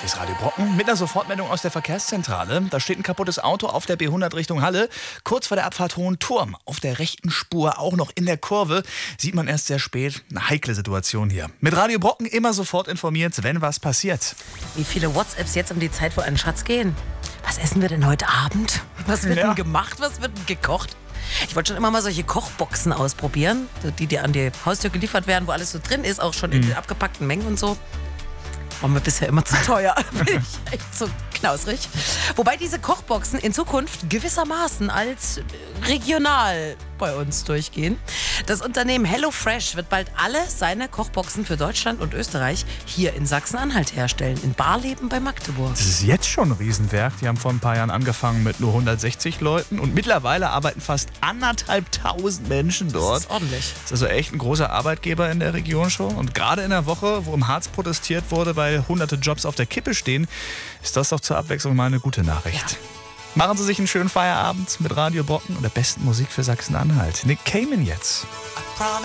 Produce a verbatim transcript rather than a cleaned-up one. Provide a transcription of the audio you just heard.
Hier ist Radio Brocken mit einer Sofortmeldung aus der Verkehrszentrale. Da steht ein kaputtes Auto auf der B hundert Richtung Halle. Kurz vor der Abfahrt Hohenturm. Auf der rechten Spur, auch noch in der Kurve, sieht man erst sehr spät. Eine heikle Situation hier. Mit Radio Brocken immer sofort informiert, wenn was passiert. Wie viele WhatsApps jetzt um die Zeit vor einen Schatz gehen? Was essen wir denn heute Abend? Was wird Ja. denn gemacht? Was wird denn gekocht? Ich wollte schon immer mal solche Kochboxen ausprobieren, die dir an die Haustür geliefert werden, wo alles so drin ist, auch schon in den abgepackten Mengen und so. War mir bisher immer zu teuer. Bin ich echt so knausrig. Wobei diese Kochboxen in Zukunft gewissermaßen als regional bei uns durchgehen. Das Unternehmen HelloFresh wird bald alle seine Kochboxen für Deutschland und Österreich hier in Sachsen-Anhalt herstellen. In Barleben bei Magdeburg. Das ist jetzt schon ein Riesenwerk. Die haben vor ein paar Jahren angefangen mit nur hundertsechzig Leuten. Und mittlerweile arbeiten fast anderthalbtausend Menschen dort. Das ist ordentlich. Das ist also echt ein großer Arbeitgeber in der Region schon. Und gerade in der Woche, wo im Harz protestiert wurde, weil hunderte Jobs auf der Kippe stehen, ist das doch zur Abwechslung mal eine gute Nachricht. Ja. Machen Sie sich einen schönen Feierabend mit Radio Brocken und der besten Musik für Sachsen-Anhalt. Nick Cayman jetzt.